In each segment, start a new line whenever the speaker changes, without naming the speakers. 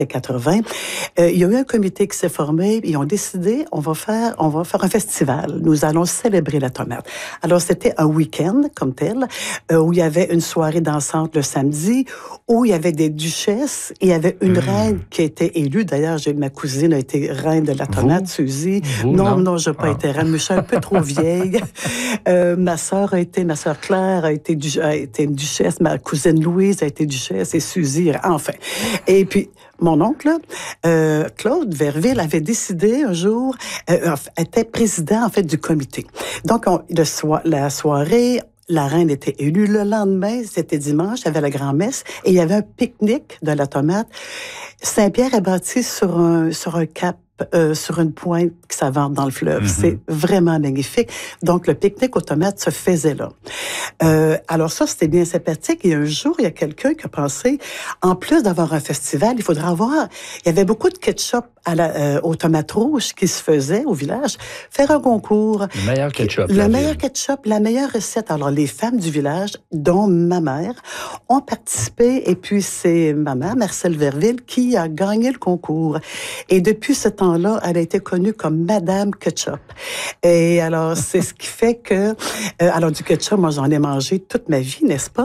80, il y a eu un comité qui s'est formé, ils ont décidé, on va faire un festival. Nous allons célébrer la tomate. Alors, c'était un week-end, comme tel, où il y avait une soirée dansante le samedi, où il y avait des duchesses, il y avait une reine qui a été élue. D'ailleurs, ma cousine a été reine de la tomate, Suzy. Non, je n'ai pas été reine, mais je suis un peu trop vieille. Ma sœur Claire a été une duchesse, ma cousine Louise a été duchesse, et Suzy, enfin. Et puis, mon oncle, Claude Verville, avait décidé un jour, était président, en fait, du comité. Donc, la soirée, la reine était élue. Le lendemain, c'était dimanche, il y avait la grand-messe, et il y avait un pique-nique de la tomate. Saint-Pierre est bâti sur un cap, sur une pointe qui s'avance dans le fleuve. C'est vraiment magnifique. Donc, le pique-nique aux tomates se faisait là. Alors ça, c'était bien sympathique. Et un jour, il y a quelqu'un qui a pensé, en plus d'avoir un festival, il faudra avoir... Il y avait beaucoup de ketchup aux tomates rouges qui se faisait au village. Faire un concours.
Le meilleur ketchup.
Le meilleur ketchup, la meilleure recette. Alors, les femmes du village, dont ma mère, ont participé. Et puis, c'est ma mère, Marcelle Verville, qui a gagné le concours. Et depuis ce temps-là, elle a été connue comme Madame Ketchup. Et alors, c'est ce qui fait que... alors, du ketchup, moi, j'en ai mangé toute ma vie, n'est-ce pas?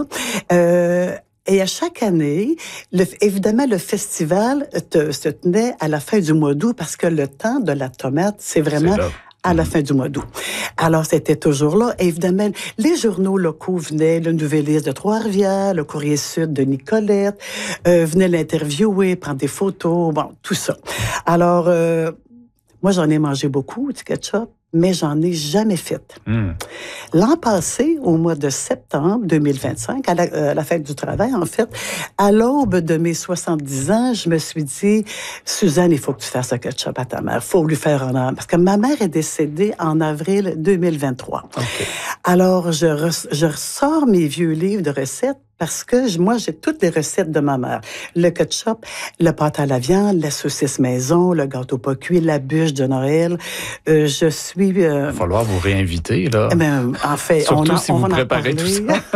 Et à chaque année, évidemment, le festival se tenait à la fin du mois d'août parce que le temps de la tomate, c'est vraiment... à la fin du mois d'août. Alors, c'était toujours là. Et évidemment, les journaux locaux venaient, le Nouvelliste de Trois-Rivières, le Courrier Sud de Nicolette, venaient l'interviewer, prendre des photos, bon, tout ça. Alors, moi, j'en ai mangé beaucoup, du ketchup, mais j'en ai jamais fait. L'an passé, au mois de septembre 2025, à la fête du travail, en fait, à l'aube de mes 70 ans, je me suis dit, Suzanne, il faut que tu fasses un ketchup à ta mère. Il faut lui faire honneur. Parce que ma mère est décédée en avril 2023. Okay. Alors, je ressors mes vieux livres de recettes parce que moi, j'ai toutes les recettes de ma mère. Le ketchup, le pâte à la viande, la saucisse maison, le gâteau pas cuit, la bûche de Noël. Je suis... Il
va falloir vous réinviter, là.
En fait,
surtout si vous préparez tout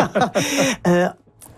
ça.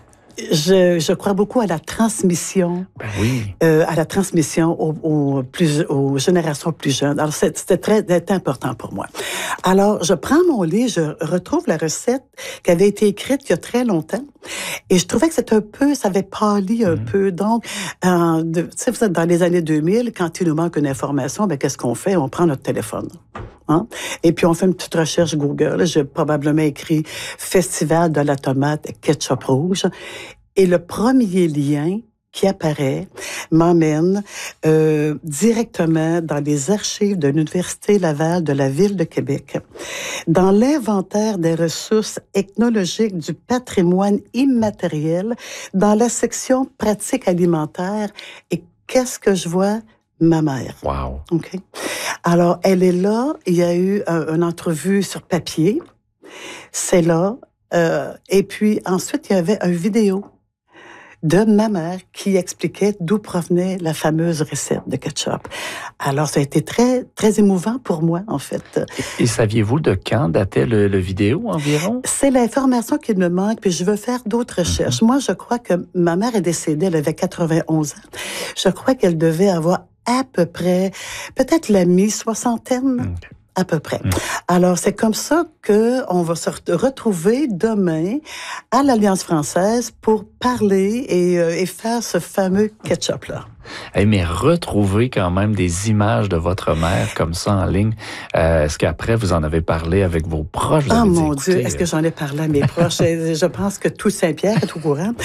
Je crois beaucoup à la transmission.
Ben oui.
À la transmission aux générations plus jeunes. Alors, c'était très important pour moi. Alors, je prends mon livre, je retrouve la recette qui avait été écrite il y a très longtemps. Et je trouvais que c'était ça avait pâli un peu. Donc, tu sais, vous êtes dans les années 2000, quand il nous manque une information, qu'est-ce qu'on fait? On prend notre téléphone. Hein? Et puis, on fait une petite recherche Google. J'ai probablement écrit Festival de la tomate ketchup rouge. Et le premier lien qui apparaît m'emmène directement dans les archives de l'Université Laval de la Ville de Québec, dans l'inventaire des ressources ethnologiques du patrimoine immatériel, dans la section pratique alimentaire. Et qu'est-ce que je vois? Ma mère.
Wow.
OK. Alors, elle est là. Il y a eu une entrevue sur papier. C'est là. Et puis, ensuite, il y avait une vidéo de ma mère qui expliquait d'où provenait la fameuse recette de ketchup. Alors, ça a été très, très émouvant pour moi, en fait.
Et saviez-vous de quand datait le vidéo environ?
C'est l'information qui me manque, puis je veux faire d'autres recherches. Moi, je crois que ma mère est décédée, elle avait 91 ans. Je crois qu'elle devait avoir à peu près, peut-être la mi-soixantaine. À peu près. Alors, c'est comme ça qu'on va se retrouver demain à l'Alliance française pour parler et faire ce fameux ketchup-là.
Hey, mais retrouver quand même des images de votre mère comme ça en ligne, est-ce qu'après vous en avez parlé avec vos proches?
Oh mon Dieu, est-ce que j'en ai parlé à mes proches? Je pense que tout Saint-Pierre est au courant.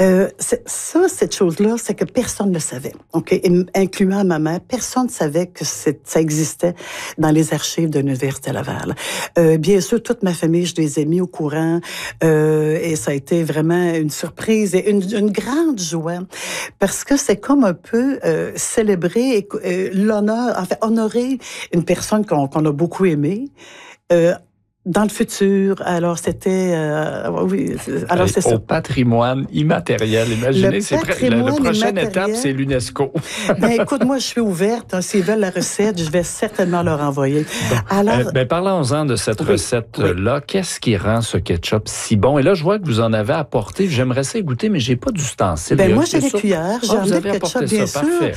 Cette chose-là, c'est que personne ne le savait, OK? Incluant ma mère, personne ne savait que ça existait dans les archives de l'Université Laval. Bien sûr, toute ma famille, je les ai mis au courant et ça a été vraiment une surprise et une grande joie parce que c'est comme un peu célébrer l'honneur, en fait, honorer une personne qu'on a beaucoup aimée. Dans le futur, alors c'était... oui, alors c'est ça.
Au patrimoine immatériel, imaginez, la prochaine étape, c'est l'UNESCO.
Écoute, moi, je suis ouverte. Hein, s'ils veulent la recette, je vais certainement leur envoyer. Alors,
parlons-en de cette recette-là. Oui. Qu'est-ce qui rend ce ketchup si bon? Et là, je vois que vous en avez apporté. J'aimerais ça goûter, mais j'ai pas d'ustensile.
Moi, j'ai des cuillères. J'ai amené le ketchup, bien sûr. Parfait.